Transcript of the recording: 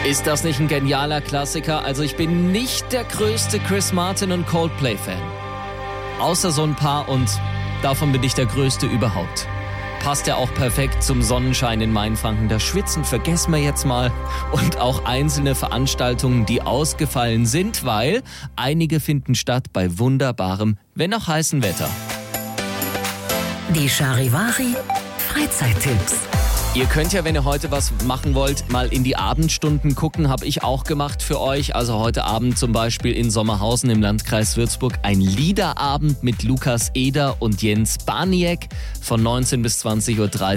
Ist das nicht ein genialer Klassiker? Also ich bin nicht der größte Chris Martin und Coldplay-Fan. Außer so ein paar und davon bin ich der größte überhaupt. Passt ja auch perfekt zum Sonnenschein in Mainfranken. Das Schwitzen vergessen wir jetzt mal. Und auch einzelne Veranstaltungen, die ausgefallen sind, weil einige finden statt bei wunderbarem, wenn auch heißen Wetter. Die Charivari Freizeittipps. Ihr könnt ja, wenn ihr heute was machen wollt, mal in die Abendstunden gucken. Habe ich auch gemacht für euch. Also heute Abend zum Beispiel in Sommerhausen im Landkreis Würzburg ein Liederabend mit Lukas Eder und Jens Barniek von 19 bis 20:30 Uhr.